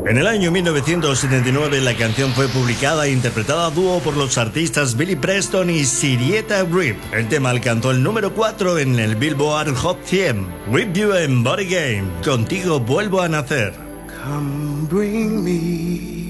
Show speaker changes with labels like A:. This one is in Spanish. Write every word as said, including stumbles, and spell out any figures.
A: En el año mil novecientos setenta y nueve la canción fue publicada e interpretada a dúo por los artistas Billy Preston y Syrieta Grip. El tema alcanzó el número cuatro en el Billboard Hot cien. With You en Body Game. Contigo vuelvo a nacer.
B: Come bring me